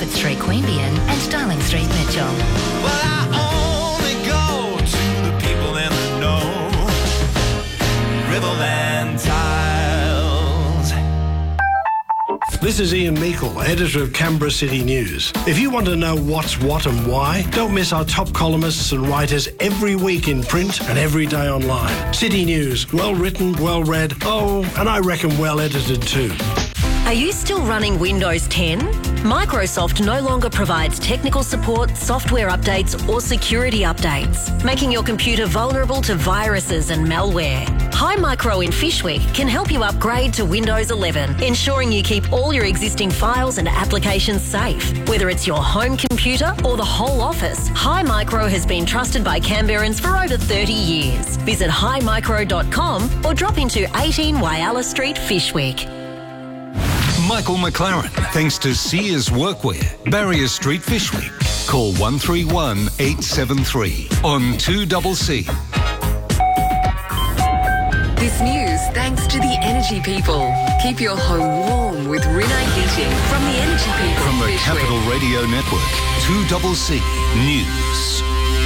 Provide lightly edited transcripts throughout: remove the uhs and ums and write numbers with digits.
Bedford Street, Queanbeyan and Darling Street, Mitchell. Well, I only go to the people in the know. Riverland Tiles. This is Ian Meikle, editor of Canberra City News. If you want to know what's what and why, don't miss our top columnists and writers every week in print and every day online. City News, well written, well read, and I reckon well edited too. Are you still running Windows 10? Microsoft no longer provides technical support, software updates or security updates, making your computer vulnerable to viruses and malware. Hi Micro in Fyshwick can help you upgrade to Windows 11, ensuring you keep all your existing files and applications safe. Whether it's your home computer or the whole office, Hi Micro has been trusted by Canberrans for over 30 years. Visit himicro.com or drop into 18 Whyalla Street, Fyshwick. Michael McLaren, thanks to Sears Workwear, Barrier Street, Fyshwick. Call 131 873 on 2CC. This news thanks to the Energy People. Keep your home warm with Rinnai Heating from the Energy People. From the Fyshwick. Capital Radio Network, 2CC News.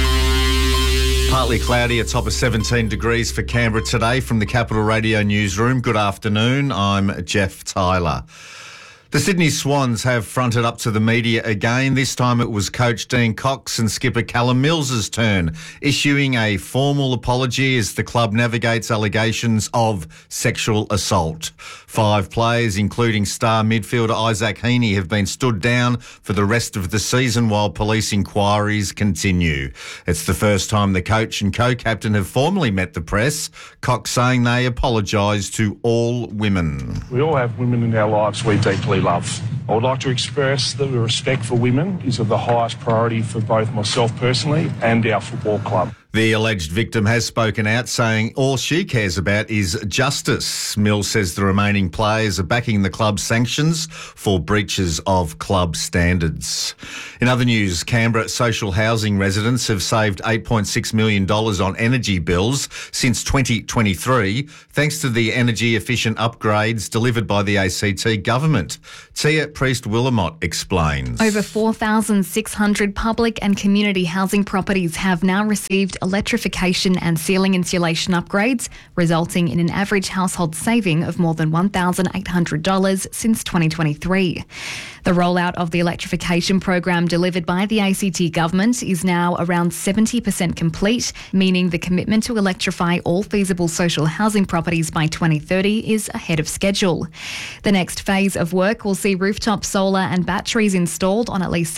Partly cloudy, a top of 17 degrees for Canberra today from the Capital Radio newsroom. Good afternoon, I'm Jeff Tyler. The Sydney Swans have fronted up to the media again. This time it was coach Dean Cox and skipper Callum Mills's turn, issuing a formal apology as the club navigates allegations of sexual assault. 5 players, including star midfielder Isaac Heaney, have been stood down for the rest of the season while police inquiries continue. It's the first time the coach and co-captain have formally met the press, Cox saying they apologise to all women. We all have women in our lives we deeply love. I would like to express that the respect for women is of the highest priority for both myself personally and our football club. The alleged victim has spoken out, saying all she cares about is justice. Mills says the remaining players are backing the club's sanctions for breaches of club standards. In other news, Canberra social housing residents have saved $8.6 million on energy bills since 2023, thanks to the energy-efficient upgrades delivered by the ACT government. Tia Priest-Willamott explains. Over 4,600 public and community housing properties have now received electrification and ceiling insulation upgrades, resulting in an average household saving of more than $1,800 since 2023. The rollout of the electrification program delivered by the ACT government is now around 70% complete, meaning the commitment to electrify all feasible social housing properties by 2030 is ahead of schedule. The next phase of work will see rooftop solar and batteries installed on at least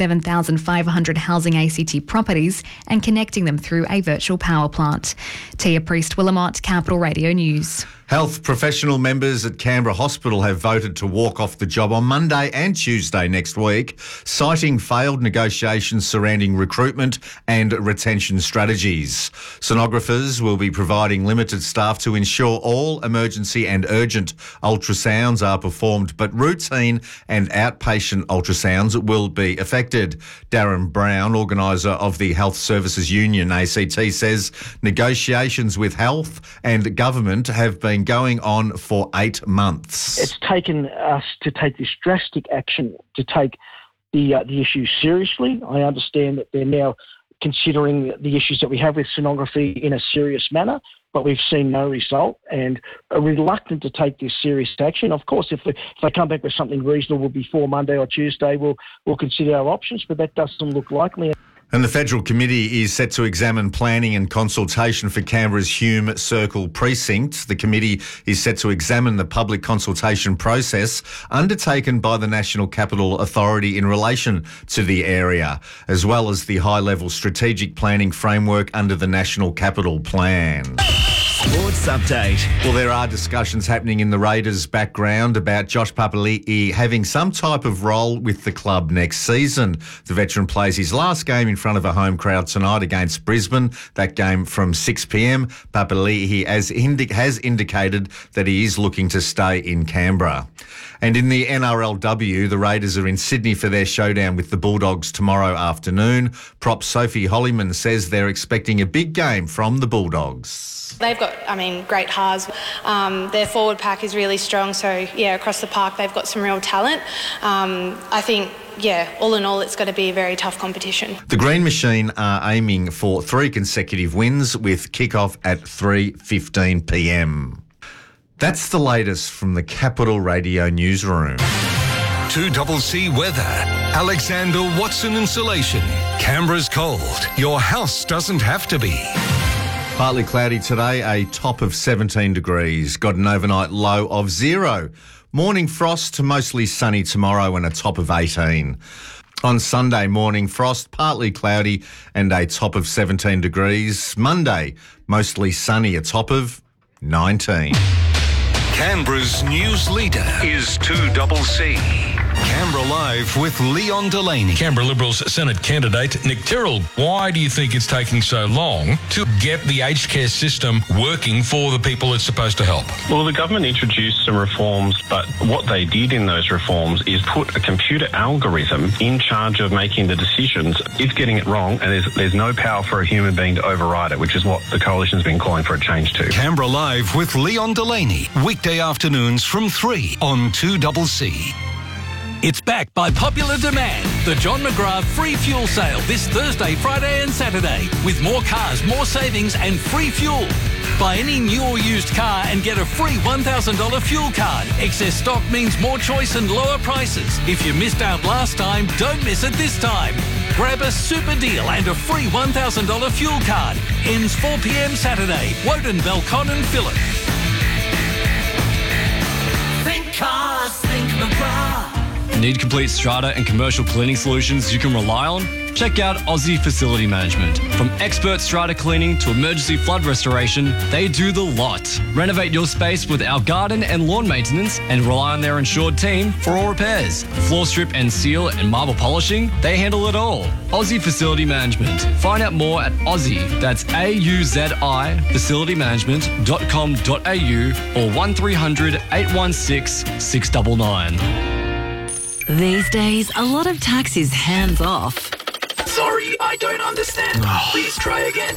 7,500 housing ACT properties and connecting them through a virtual power plant. Tia Priest-Willamott, Capital Radio News. Health professional members at Canberra Hospital have voted to walk off the job on Monday and Tuesday next week, citing failed negotiations surrounding recruitment and retention strategies. Sonographers will be providing limited staff to ensure all emergency and urgent ultrasounds are performed, but routine and outpatient ultrasounds will be affected. Darren Brown, organiser of the Health Services Union, ACT, says negotiations with health and government have been going on for 8 months. It's taken us to take this drastic action to take the issue seriously. I understand that they're now considering the issues that we have with sonography in a serious manner, but we've seen no result and are reluctant to take this serious action. Of course, if they come back with something reasonable before Monday or Tuesday, we'll consider our options, but that doesn't look likely. And the Federal Committee is set to examine planning and consultation for Canberra's Hume Circle precinct. The committee is set to examine the public consultation process undertaken by the National Capital Authority in relation to the area, as well as the high-level strategic planning framework under the National Capital Plan. Sports update. Well, there are discussions happening in the Raiders' background about Josh Papali'i having some type of role with the club next season. The veteran plays his last game in front of a home crowd tonight against Brisbane. That game from 6 p.m. Papali'i has indicated that he is looking to stay in Canberra. And in the NRLW, the Raiders are in Sydney for their showdown with the Bulldogs tomorrow afternoon. Prop Sophie Hollyman says they're expecting a big game from the Bulldogs. They've got, great halves. Their forward pack is really strong. So, across the park, they've got some real talent. I think all in all, it's going to be a very tough competition. The Green Machine are aiming for 3 consecutive wins with kick-off at 3:15 p.m. That's the latest from the Capital Radio newsroom. 2CC weather. Alexander Watson Insulation. Canberra's cold. Your house doesn't have to be. Partly cloudy today, a top of 17 degrees. Got an overnight low of 0. Morning frost to mostly sunny tomorrow and a top of 18. On Sunday, morning frost, partly cloudy and a top of 17 degrees. Monday, mostly sunny, a top of 19. Canberra's news leader is 2CC. Canberra Live with Leon Delaney. Canberra Liberals Senate candidate Nick Tyrrell. Why do you think it's taking so long to get the aged care system working for the people it's supposed to help? Well, the government introduced some reforms, but what they did in those reforms is put a computer algorithm in charge of making the decisions. It's getting it wrong, and there's no power for a human being to override it, which is what the coalition's been calling for a change to. Canberra Live with Leon Delaney. Weekday afternoons from 3 on 2CC. It's back by popular demand. The John McGrath free fuel sale this Thursday, Friday and Saturday. With more cars, more savings and free fuel. Buy any new or used car and get a free $1,000 fuel card. Excess stock means more choice and lower prices. If you missed out last time, don't miss it this time. Grab a super deal and a free $1,000 fuel card. Ends 4 p.m. Saturday. Woden, Belcon and Phillip. Think cars, think McGrath. Need complete strata and commercial cleaning solutions you can rely on? Check out Aussie Facility Management. From expert strata cleaning to emergency flood restoration, they do the lot. Renovate your space with our garden and lawn maintenance and rely on their insured team for all repairs. Floor strip and seal and marble polishing, they handle it all. Aussie Facility Management. Find out more at Aussie, that's AUZI, facilitymanagement.com.au or 1300 816 699. These days, a lot of tax is hands off. Sorry, I don't understand. Please try again.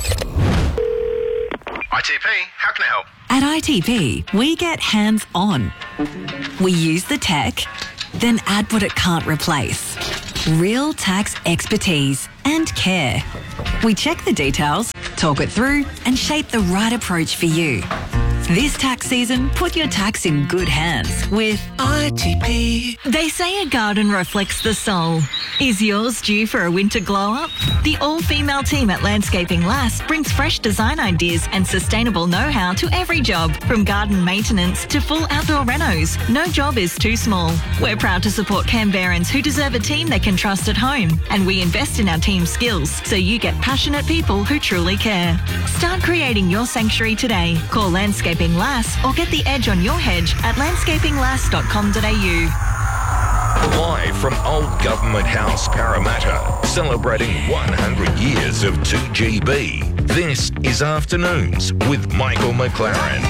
ITP, how can I help? At ITP, we get hands on. We use the tech, then add what it can't replace. Real tax expertise and care. We check the details, talk it through, and shape the right approach for you. This tax season, put your tax in good hands with ITP. They say a garden reflects the soul. Is yours due for a winter glow-up? The all-female team at Landscaping Lass brings fresh design ideas and sustainable know-how to every job, from garden maintenance to full outdoor renos. No job is too small. We're proud to support Canberrans who deserve a team they can trust at home, and we invest in our team's skills so you get passionate people who truly care. Start creating your sanctuary today. Call Landscaping Lass or get the edge on your hedge at landscapinglass.com.au. Live from Old Government House, Parramatta, celebrating 100 years of 2GB. This is Afternoons with Michael McLaren.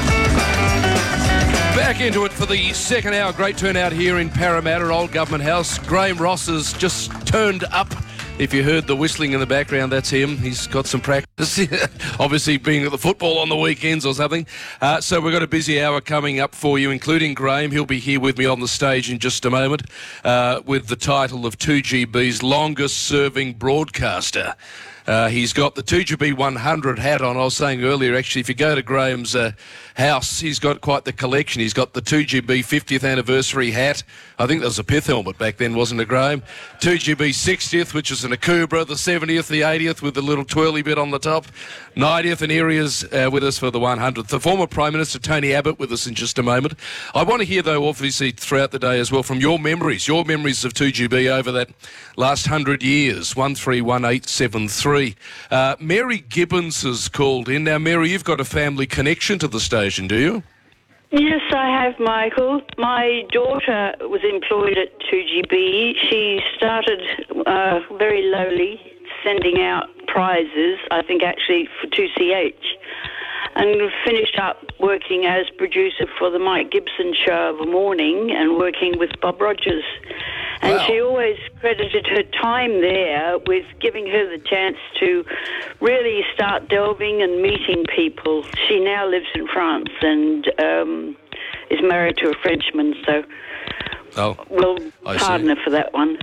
Back into it for the second hour. Great turnout here in Parramatta, Old Government House. Graham Ross has just turned up. If you heard the whistling in the background, that's him. He's got some practice, obviously being at the football on the weekends or something. So we've got a busy hour coming up for you, including Graham. He'll be here with me on the stage in just a moment with the title of 2GB's longest-serving broadcaster. He's got the 2GB 100 hat on. I was saying earlier, actually, if you go to Graham's house, he's got quite the collection. He's got the 2GB 50th anniversary hat. I think that was a pith helmet back then, wasn't it, Graham? 2GB 60th, which is an Akubra, the 70th, the 80th with the little twirly bit on the top, 90th, and here he is with us for the 100th. The former Prime Minister, Tony Abbott, with us in just a moment. I want to hear, though, obviously, throughout the day as well, from your memories of 2GB over that last 100 years, 131873. Mary Gibbons has called in. Now, Mary, you've got a family connection to the station, do you? Yes, I have, Michael. My daughter was employed at 2GB. She started very lowly, sending out prizes, I think actually for 2CH, and finished up working as producer for the Mike Gibson show of a morning and working with Bob Rogers. And wow. She always credited her time there with giving her the chance to really start delving and meeting people. She now lives in France and is married to a Frenchman, so Well, I pardon see. her for that one.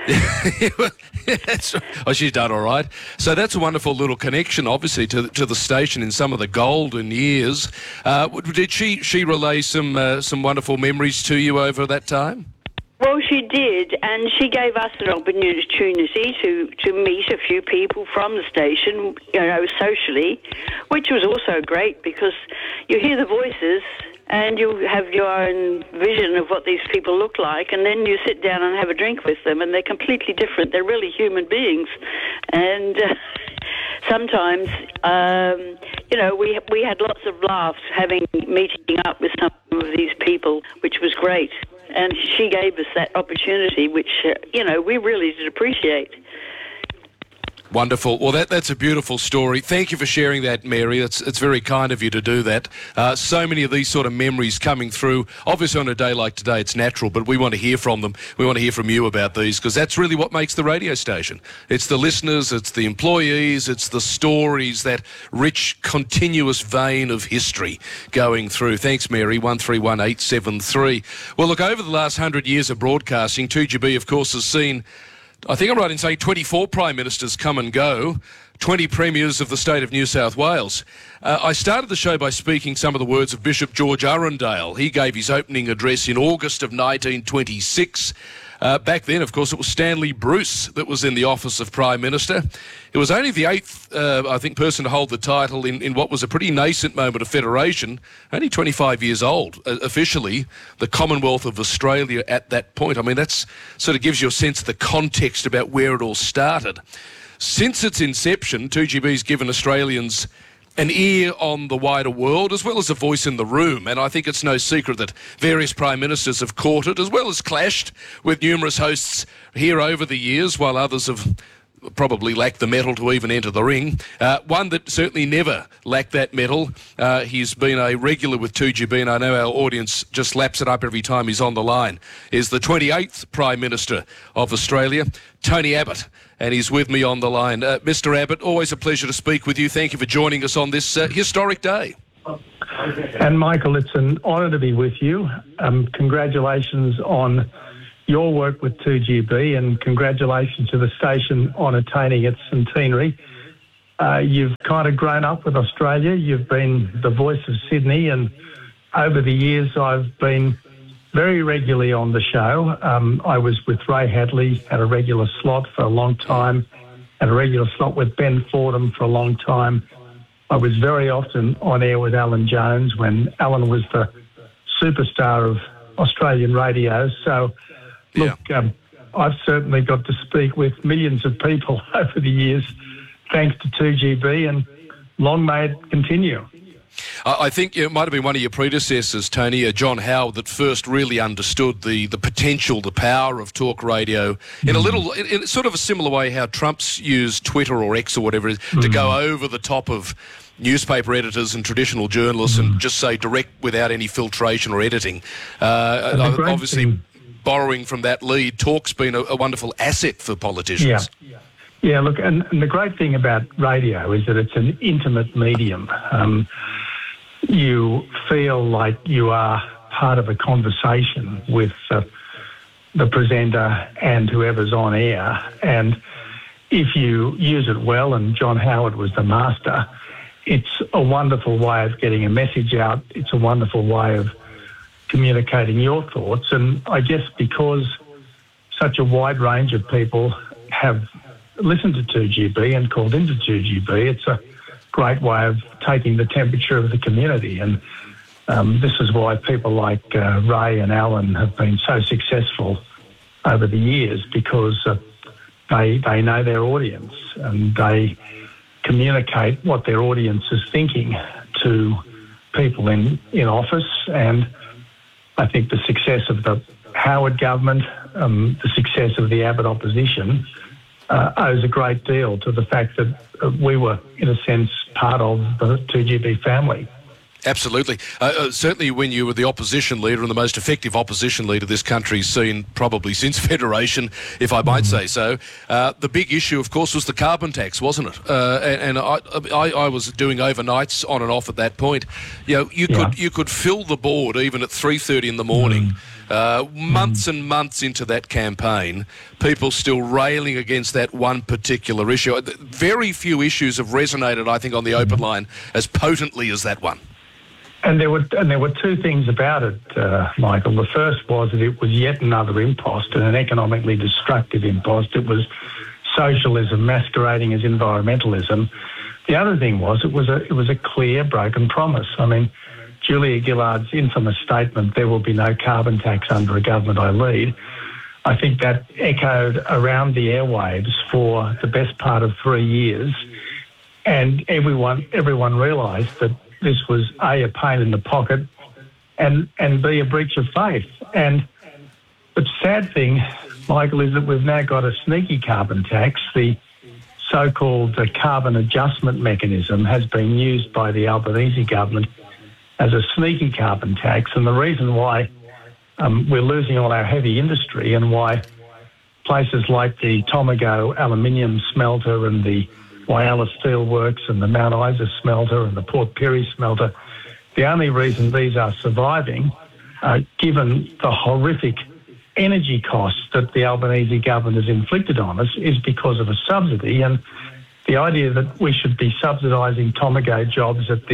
She's done all right. So that's a wonderful little connection, obviously, to the station in some of the golden years. Did she relay some wonderful memories to you over that time? Well, she did, and she gave us an opportunity to meet a few people from the station, socially, which was also great because you hear the voices and you have your own vision of what these people look like, and then you sit down and have a drink with them, and they're completely different. They're really human beings, and sometimes, we had lots of laughs meeting up with some of these people, which was great. And she gave us that opportunity, which, we really did appreciate. Wonderful. Well, that's a beautiful story. Thank you for sharing that, Mary. It's very kind of you to do that. So many of these sort of memories coming through. Obviously, on a day like today, it's natural, but we want to hear from them. We want to hear from you about these because that's really what makes the radio station. It's the listeners, it's the employees, it's the stories, that rich, continuous vein of history going through. Thanks, Mary. 131873. Well, look, over the last 100 years of broadcasting, 2GB, of course, has seen, I think I'm right in saying 24 Prime Ministers come and go, 20 Premiers of the state of New South Wales. I started the show by speaking some of the words of Bishop George Arundale. He gave his opening address in August of 1926. Back then, of course, it was Stanley Bruce that was in the office of Prime Minister. It was only the eighth, person to hold the title in what was a pretty nascent moment of federation, only 25 years old, officially, the Commonwealth of Australia at that point. I mean, that sort of gives you a sense of the context about where it all started. Since its inception, 2GB's given Australians an ear on the wider world as well as a voice in the room, and I think it's no secret that various Prime Ministers have courted as well as clashed with numerous hosts here over the years, while others have probably lacked the mettle to even enter the ring. One that certainly never lacked that mettle. He's been a regular with 2GB, and I know our audience just laps it up every time he's on the line, is the 28th Prime Minister of Australia, Tony Abbott. And he's with me on the line. Mr. Abbott, always a pleasure to speak with you. Thank you for joining us on this historic day. And Michael, it's an honour to be with you. Congratulations on your work with 2GB, and congratulations to the station on attaining its centenary. You've kind of grown up with Australia. You've been the voice of Sydney, and over the years I've been very regularly on the show. I was with Ray Hadley, had a regular slot for a long time, had a regular slot with Ben Fordham for a long time. I was very often on air with Alan Jones when Alan was the superstar of Australian radio. So, look, I've certainly got to speak with millions of people over the years, thanks to 2GB, and long may it continue. I think it might have been one of your predecessors, Tony, John Howard, that first really understood the potential, the power of talk radio in sort of a similar way how Trump's used Twitter or X or whatever it is to go over the top of newspaper editors and traditional journalists and just say direct without any filtration or editing. Obviously, borrowing from that lead, talk's been a wonderful asset for politicians. Yeah, look, and the great thing about radio is that it's an intimate medium. You feel like you are part of a conversation with the presenter and whoever's on air. And if you use it well, and John Howard was the master, it's a wonderful way of getting a message out. It's a wonderful way of communicating your thoughts. And I guess because such a wide range of people have listened to 2GB and called into 2GB, it's a great way of taking the temperature of the community. And this is why people like Ray and Alan have been so successful over the years, because they know their audience and they communicate what their audience is thinking to people in office. And I think the success of the Howard government, the success of the Abbott opposition, owes a great deal to the fact that we were, in a sense, part of the 2GB family. Absolutely. Certainly when you were the opposition leader and the most effective opposition leader this country's seen probably since Federation, if I might say so. The big issue, of course, was the carbon tax, wasn't it? And I was doing overnights on and off at that point. You know, you could fill the board even at 3:30 in the morning Months and months into that campaign, people still railing against that one particular issue. Very few issues have resonated, I think, on the open line as potently as that one. And there were two things about it, Michael. The first was that it was yet another impost, and an economically destructive impost. It was socialism masquerading as environmentalism. The other thing was it was a clear broken promise. I mean, Julia Gillard's infamous statement, "There will be no carbon tax under a government I lead," I think that echoed around the airwaves for the best part of 3 years, and everyone realised that this was A, pain in the pocket, and B, a breach of faith. And the sad thing, Michael, is that we've now got a sneaky carbon tax. The so-called carbon adjustment mechanism has been used by the Albanese government as a sneaky carbon tax, and the reason why we're losing all our heavy industry and why places like the Tomago aluminium smelter and the Whyalla Steelworks and the Mount Isa smelter and the Port Pirie smelter, the only reason these are surviving, given the horrific energy costs that the Albanese government has inflicted on us, is because of a subsidy. And the idea that we should be subsidising Tomago jobs to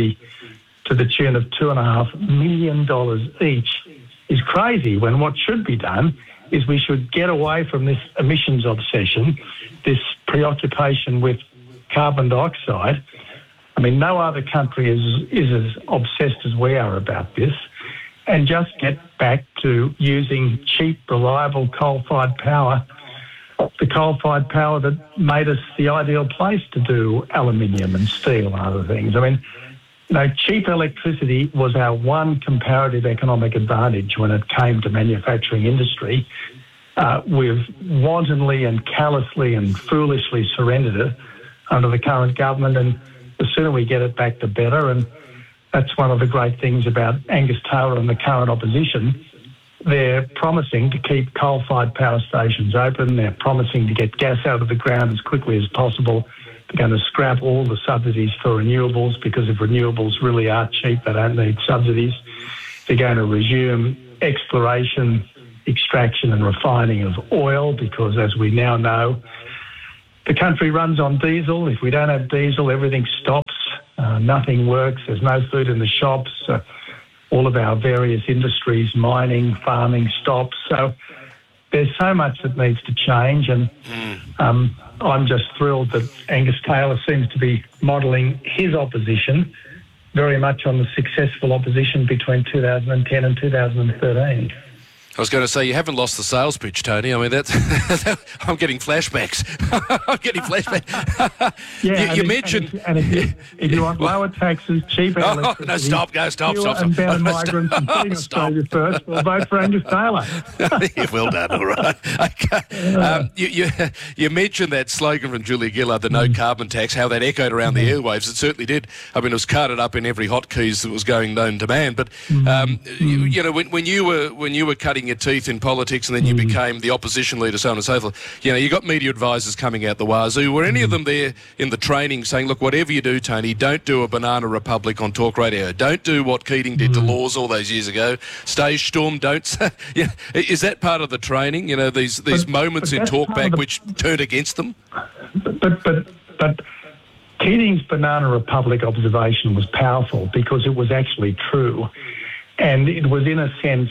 the tune of $2.5 million each is crazy, when what should be done is we should get away from this emissions obsession, this preoccupation with carbon dioxide. I mean, no other country is as obsessed as we are about this, and just get back to using cheap, reliable coal-fired power, the coal-fired power that made us the ideal place to do aluminium and steel and other things. I mean, cheap electricity was our one comparative economic advantage when it came to manufacturing industry. We've wantonly and callously and foolishly surrendered it under the current government, and the sooner we get it back, the better. And that's one of the great things about Angus Taylor and the current opposition. They're promising to keep coal-fired power stations open. They're promising to get gas out of the ground as quickly as possible. They're going to scrap all the subsidies for renewables, because if renewables really are cheap, they don't need subsidies. They're going to resume exploration, extraction and refining of oil, because as we now know, the country runs on diesel. If we don't have diesel, everything stops. Nothing works. There's no food in the shops. All of our various industries, mining, farming, stops. So there's so much that needs to change, and I'm just thrilled that Angus Taylor seems to be modelling his opposition very much on the successful opposition between 2010 and 2013. I was going to say, you haven't lost the sales pitch, Tony. I mean, I'm getting flashbacks. I'm getting flashbacks. Yeah, you mentioned... And if you want lower taxes, cheaper electricity... No, stop. And banned migrants and putting Australia first, we'll vote for Angus Taylor. Yeah, well done, all right. Okay. You mentioned that slogan from Julia Gillard, the no carbon tax, how that echoed around the airwaves. It certainly did. I mean, it was carted up in every hotkeys that was going known to man. But, you know, when you were cutting your teeth in politics and then you became the opposition leader, so on and so forth, you know, you got media advisors coming out the wazoo. Were any of them there in the training saying, look, whatever you do, Tony, don't do a Banana Republic on talk radio. Don't do what Keating did to Laws all those years ago. Stay Sturm, don't... Yeah. Is that part of the training, you know, these moments in talkback which turned against them? But Keating's Banana Republic observation was powerful because it was actually true. And it was, in a sense,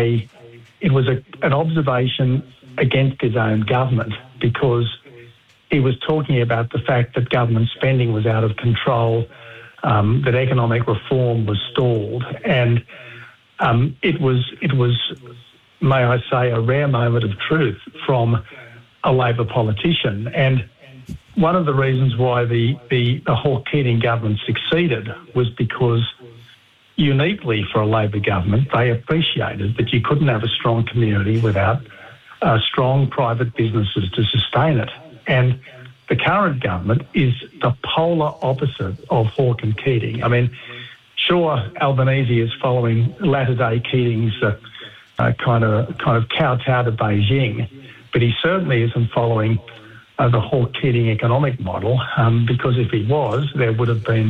an observation against his own government, because he was talking about the fact that government spending was out of control, that economic reform was stalled, and it was, may I say, a rare moment of truth from a Labor politician. And one of the reasons why the Hawke Keating government succeeded was because, uniquely for a Labor government, they appreciated that you couldn't have a strong community without strong private businesses to sustain it. And the current government is the polar opposite of Hawke and Keating. I mean, sure, Albanese is following latter-day Keating's kind of kowtow to Beijing, but he certainly isn't following the Hawke Keating economic model, because if he was, there would have been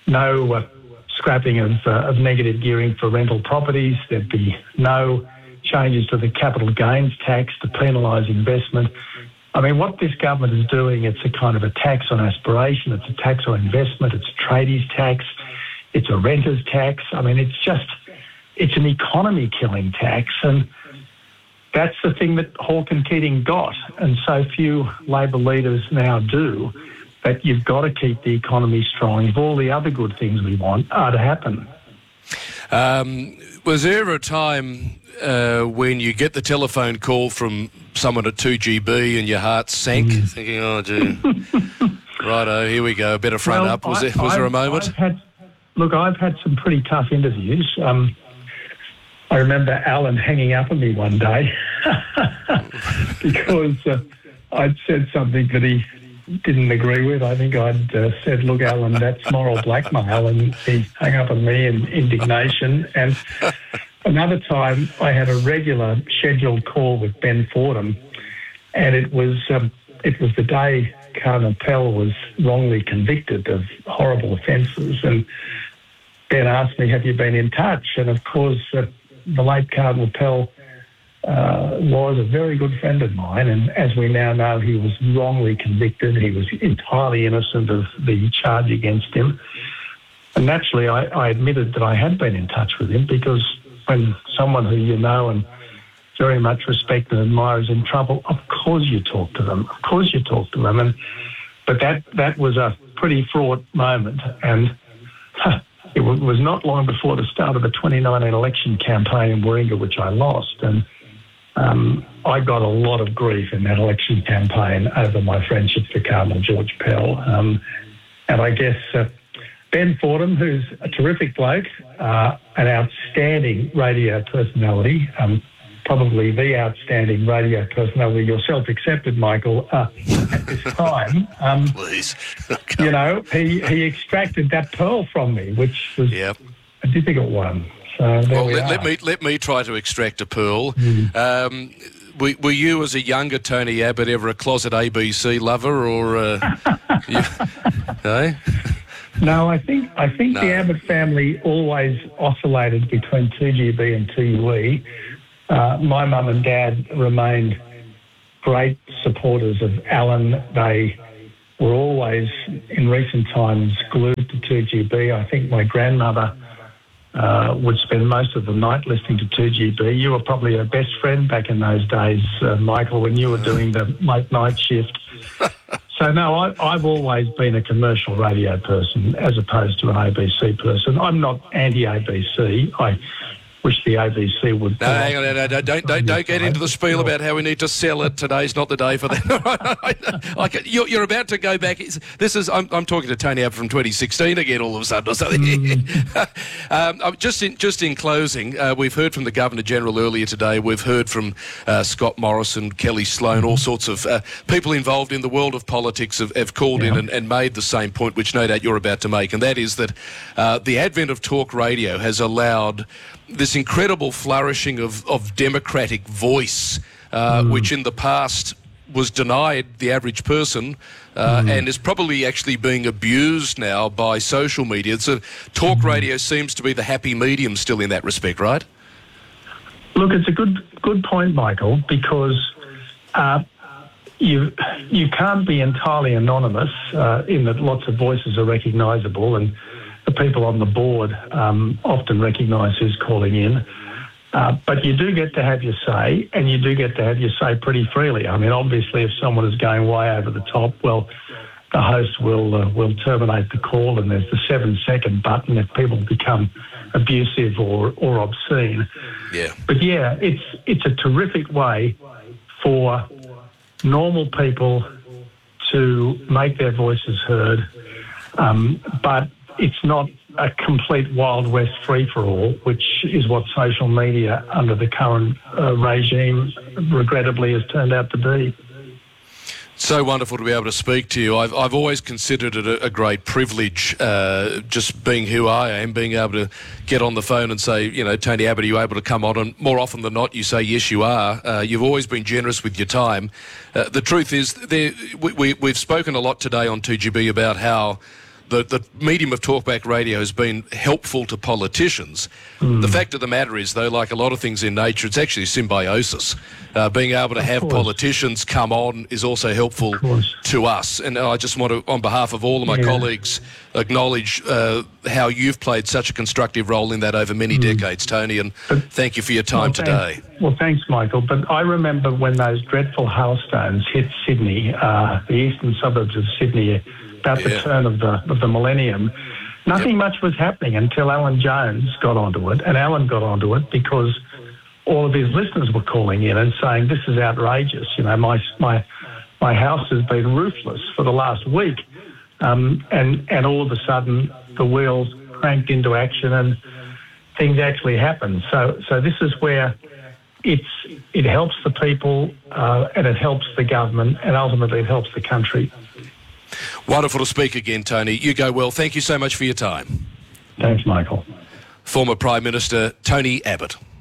no scrapping of negative gearing for rental properties. There'd be no changes to the capital gains tax to penalise investment. I mean, what this government is doing, it's a kind of a tax on aspiration, it's a tax on investment, it's a tradies tax, it's a renters tax. I mean, it's an economy-killing tax, and that's the thing that Hawke and Keating got, and so few Labor leaders now do, that you've got to keep the economy strong if all the other good things we want are to happen. Was there a time when you get the telephone call from someone at 2GB and your heart sank, thinking, oh, gee, righto, here we go, better front up? Was there a moment? I've had some pretty tough interviews. I remember Alan hanging up on me one day because I'd said something that he didn't agree with. I think I'd said, look, Alan, that's moral blackmail, and he hung up on me in indignation. And another time I had a regular scheduled call with Ben Fordham, and it was the day Cardinal Pell was wrongly convicted of horrible offences, and Ben asked me, have you been in touch? And of course, the late Cardinal Pell was a very good friend of mine, and as we now know, he was wrongly convicted. He was entirely innocent of the charge against him. And naturally, I admitted that I had been in touch with him, because when someone who you know and very much respect and admire is in trouble, of course you talk to them. Of course you talk to them. But that was a pretty fraught moment, and it was not long before the start of the 2019 election campaign in Warringah, which I lost, and I got a lot of grief in that election campaign over my friendship to Cardinal George Pell. And I guess Ben Fordham, who's a terrific bloke, an outstanding radio personality, probably the outstanding radio personality, yourself accepted, Michael, at this time. Please. You know, he extracted that pearl from me, which was a difficult one. So let me try to extract a pearl. Were you, as a younger Tony Abbott, ever a closet ABC lover, or no? No, I think the Abbott family always oscillated between 2GB and 2UE. My mum and dad remained great supporters of Alan. They were always, in recent times, glued to 2GB. I think my grandmother would spend most of the night listening to 2GB. You were probably her best friend back in those days, Michael, when you were doing the late night shift. So, no, I've always been a commercial radio person as opposed to an ABC person. I'm not anti-ABC. I wish the ABC would... No, hang on, don't get into the spiel about how we need to sell it. Today's not the day for that. You're about to go back. I'm talking to Tony Abbott from 2016 again all of a sudden or something. Just in closing, we've heard from the Governor-General earlier today. We've heard from Scott Morrison, Kelly Sloan, all sorts of people involved in the world of politics have called in and made the same point, which no doubt you're about to make, and that is that the advent of talk radio has allowed this incredible flourishing of democratic voice, which in the past was denied the average person and is probably actually being abused now by social media. So talk radio seems to be the happy medium still in that respect, right? Look, it's a good point, Michael, because you can't be entirely anonymous in that lots of voices are recognisable, and the people on the board often recognise who's calling in. But you do get to have your say, and you do get to have your say pretty freely. I mean, obviously, if someone is going way over the top, well, the host will terminate the call, and there's the 7-second button if people become abusive or obscene. Yeah. But yeah, it's a terrific way for normal people to make their voices heard, but it's not a complete Wild West free-for-all, which is what social media under the current regime regrettably has turned out to be. So wonderful to be able to speak to you. I've always considered it a great privilege, just being who I am, being able to get on the phone and say, you know, Tony Abbott, are you able to come on? And more often than not, you say, yes, you are. You've always been generous with your time. The truth is, we've spoken a lot today on 2GB about how the medium of talkback radio has been helpful to politicians. The fact of the matter is, though, like a lot of things in nature, it's actually symbiosis. Being able to have politicians come on is also helpful to us. And I just want to, on behalf of all of my colleagues, acknowledge how you've played such a constructive role in that over many decades, Tony, and thank you for your time today. Well, thanks, Michael. But I remember when those dreadful hailstones hit Sydney, the eastern suburbs of Sydney, about the turn of the millennium. Nothing much was happening until Alan Jones got onto it, and Alan got onto it because all of his listeners were calling in and saying, this is outrageous. You know, my house has been roofless for the last week. And all of a sudden the wheels cranked into action and things actually happened. So this is where it helps the people and it helps the government and ultimately it helps the country. Wonderful to speak again, Tony. You go well. Thank you so much for your time. Thanks, Michael. Former Prime Minister Tony Abbott.